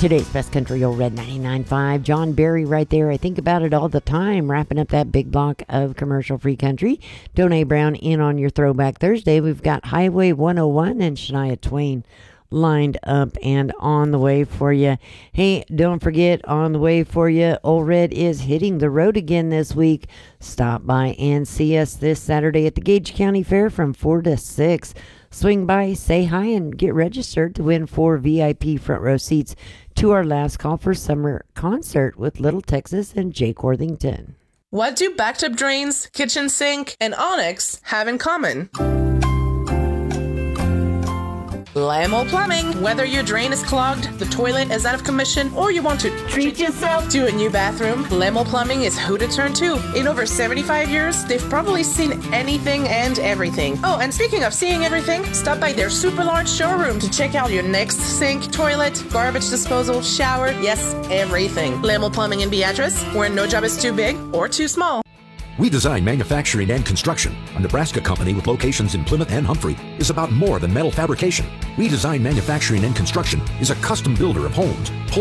Today's Best Country Old Red 99.5. John Berry right there. I think about it all the time, wrapping up that big block of commercial-free country. Donay Brown in on your Throwback Thursday. We've got Highway 101 and Shania Twain lined up and on the way for you. Hey, don't forget, on the way for you, Old Red is hitting the road again this week. Stop by and see us this Saturday at the Gage County Fair from 4 to 6. Swing by, say hi, and get registered to win 4 VIP front row seats to our last call for summer concert with Little Texas and Jake Worthington. What do backed up drains, kitchen sink, and Onyx have in common? Lamo Plumbing. Whether your drain is clogged, the toilet is out of commission, or you want to treat yourself to a new bathroom, Lamo Plumbing is who to turn to. In over 75 years, they've probably seen anything and everything. Oh, and speaking of seeing everything, stop by their super large showroom to check out your next sink, toilet, garbage disposal, shower, yes, everything. Lamo Plumbing in Beatrice, where no job is too big or too small. We design manufacturing and construction. A Nebraska company with locations in Plymouth and Humphrey is about more than metal fabrication. We Design Manufacturing and Construction is a custom builder of homes,